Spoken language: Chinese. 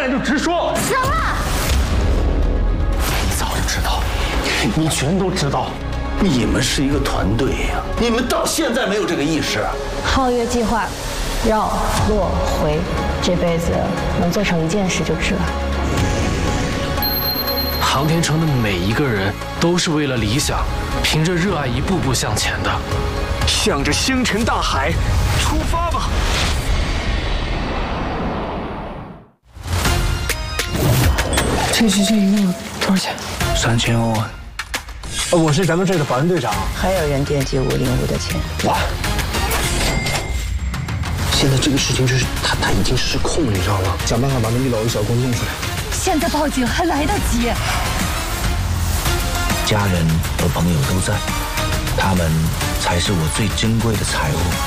来就直说。 行了， 你早就知道，你全都知道。 你们是一个团队呀，你们到现在没有这个意识。 皓月计划，绕落回，这辈子能做成一件事就值了。 航天城的每一个人都是为了理想，凭着热爱一步步向前的。 向着星辰大海出发吧！ 这一共多少钱 ？3000欧啊！ 我是咱们这的保安队长。 还有人惦记505的钱。 哇！ 现在这个事情就是他已经失控了，你知道吗？ 想办法把那1楼1小公弄出来。 现在报警还来得及。 家人和朋友都在，他们才是我最珍贵的财物。